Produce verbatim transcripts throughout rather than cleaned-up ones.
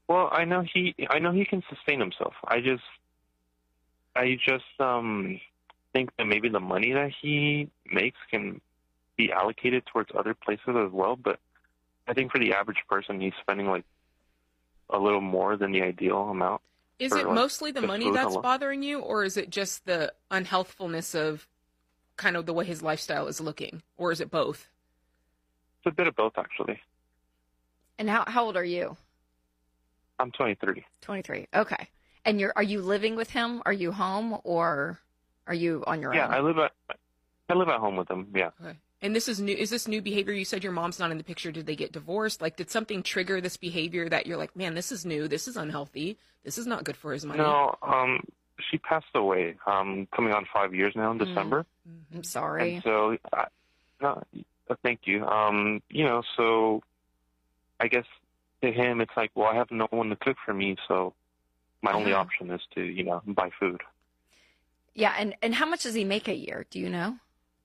Well, I know he I know he can sustain himself. I just I just um think that maybe the money that he makes can be allocated towards other places as well, but I think for the average person he's spending like a little more than the ideal amount Is for it like mostly the just money food that's alone. bothering you, or is it just the unhealthfulness of kind of the way his lifestyle is looking, or is it both? It's a bit of both actually. And how how old are you? I'm twenty-three. twenty-three. Okay. And you're are you living with him? Are you home or are you on your Yeah, own? I live at I live at home with him. Yeah. Okay. And this is new. Is this new behavior? You said your mom's not in the picture. Did they get divorced? Like, did something trigger this behavior that you're like, man, this is new. This is unhealthy. This is not good for his money. No, um, she passed away. Um, coming on five years now in December. I'm sorry. And so, I, no, uh, thank you. Um, you know, so I guess to him, it's like, well, I have no one to cook for me, so my only Yeah. option is to, you know, buy food. Yeah, and and how much does he make a year? Do you know?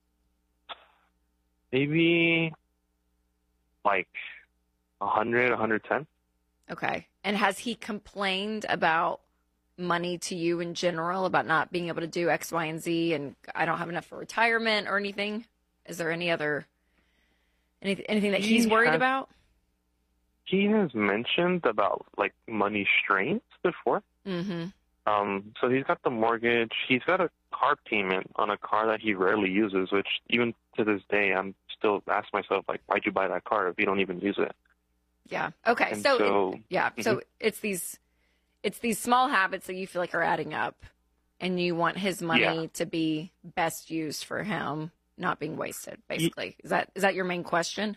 Maybe like a hundred, a hundred ten. Okay. And has he complained about money to you in general, about not being able to do X, Y, and Z, and I don't have enough for retirement or anything? Is there any other any, anything that he's He worried has- about? He has mentioned about like money strains before. Mm-hmm. Um, so he's got the mortgage. He's got a car payment on a car that he rarely uses, which even to this day, I'm still ask myself, like, why'd you buy that car if you don't even use it? Yeah. Okay. And So, so- it- yeah. So it's these it's these small habits that you feel like are adding up, and you want his money Yeah. to be best used for him, not being wasted. Basically, is that is that your main question?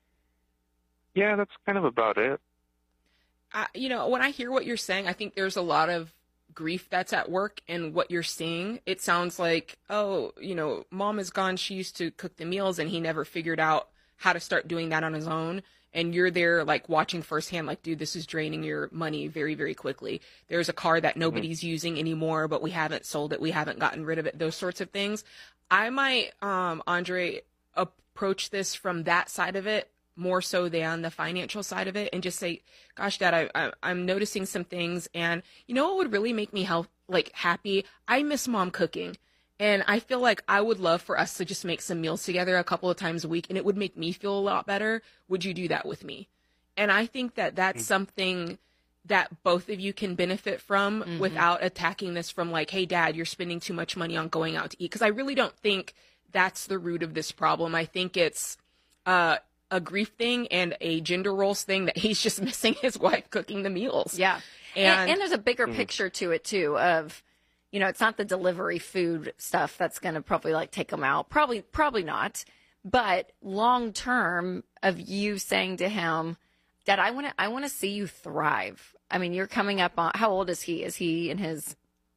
Yeah, that's kind of about it. I, you know, when I hear what you're saying, I think there's a lot of grief that's at work in what you're seeing. It sounds like, oh, you know, mom is gone. She used to cook the meals and he never figured out how to start doing that on his own. And you're there like watching firsthand, like, dude, this is draining your money very, very quickly. There's a car that nobody's mm-hmm. using anymore, but we haven't sold it. We haven't gotten rid of it. Those sorts of things. I might, um, Andre, approach this from that side of it more so than the financial side of it, and just say, gosh, Dad, I, I, I'm noticing some things, and you know what would really make me help, like happy? I miss mom cooking, and I feel like I would love for us to just make some meals together a couple of times a week, and it would make me feel a lot better. Would you do that with me? And I think that that's mm-hmm. something that both of you can benefit from mm-hmm. without attacking this from like, hey, Dad, you're spending too much money on going out to eat, because I really don't think that's the root of this problem. I think it's uh a grief thing and a gender roles thing that he's just missing his wife cooking the meals. Yeah. And, and, and there's a bigger mm-hmm. picture to it too of, you know, it's not the delivery food stuff that's going to probably like take him out. Probably, probably not. But long term of you saying to him, Dad, I want to, I want to see you thrive. I mean, you're coming up on, how old is he? Is he in his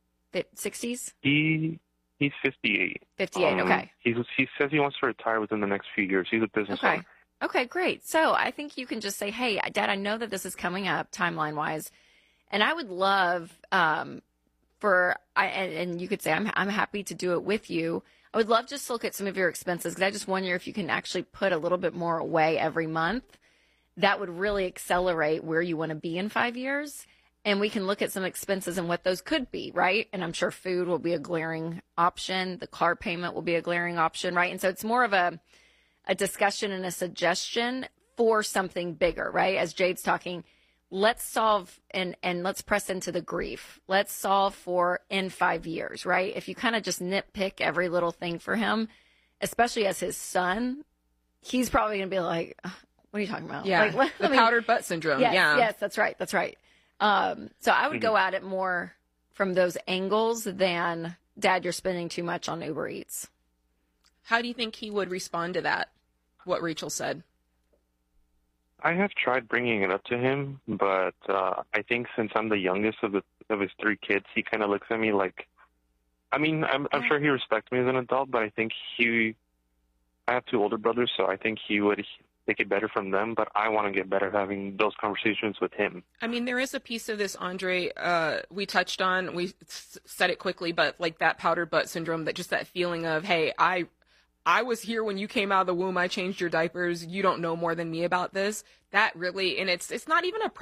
sixties? He, he's fifty-eight. fifty-eight. Um, okay. He's, he says he wants to retire within the next few years. He's a business okay. owner. Okay, great. So I think you can just say, hey, Dad, I know that this is coming up timeline-wise, and I would love um, for, I, and, and you could say, I'm, I'm happy to do it with you. I would love just to look at some of your expenses, because I just wonder if you can actually put a little bit more away every month. That would really accelerate where you want to be in five years, and we can look at some expenses and what those could be, right? And I'm sure food will be a glaring option. The car payment will be a glaring option, right? And so it's more of a a discussion and a suggestion for something bigger, right? As Jade's talking, let's solve and, and let's press into the grief. Let's solve for in five years, right? If you kind of just nitpick every little thing for him, especially as his son, he's probably going to be like, what are you talking about? Yeah, like, let, the me, powdered butt syndrome. Yes, yeah. Yes, that's right. That's right. Um, so I would mm-hmm. go at it more from those angles than, Dad, you're spending too much on Uber Eats. How do you think he would respond to that, what Rachel said? I have tried bringing it up to him, but uh, I think since I'm the youngest of the of his three kids, he kind of looks at me like, I mean, I'm, I'm sure he respects me as an adult, but I think he, I have two older brothers, so I think he would take it better from them, but I want to get better having those conversations with him. I mean, there is a piece of this, Andre, uh, we touched on, we s- said it quickly, but like that powdered butt syndrome, that just that feeling of, hey, I I was here when you came out of the womb. I changed your diapers. You don't know more than me about this. That really, and it's it's not even a